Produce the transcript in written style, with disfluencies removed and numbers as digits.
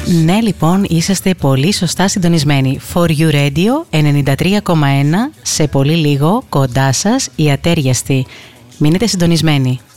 Ναι, λοιπόν, είσαστε πολύ σωστά συντονισμένοι. For You Radio 93,1, σε πολύ λίγο κοντά σας η ατέριαστη. Μείνετε συντονισμένοι.